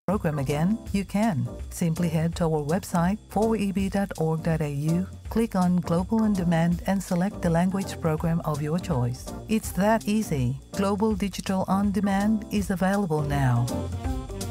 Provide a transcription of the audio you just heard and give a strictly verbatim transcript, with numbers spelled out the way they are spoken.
program again, you can. Simply head to our website, four e b dot org dot a u, click on Global On Demand and select the language program of your choice. It's that easy. Global Digital On Demand is available now.